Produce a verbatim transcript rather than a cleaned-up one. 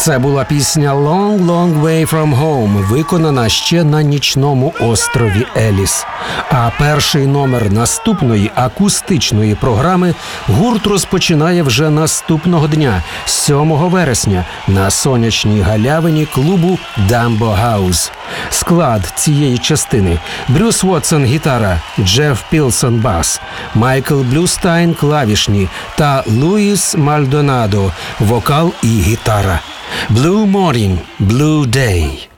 Це була пісня «Long, Long Way From Home», виконана ще на нічному острові Еліс. А перший номер наступної акустичної програми гурт розпочинає вже наступного дня, сьомого вересня, на сонячній галявині клубу «Дамбо Хаус». Склад цієї частини – Брюс Вотсон – гітара, Джеф Пілсон – бас, Майкл Блюстайн – клавішні та Луїс Мальдонадо – вокал і гітара. Blue Morning, Blue Day.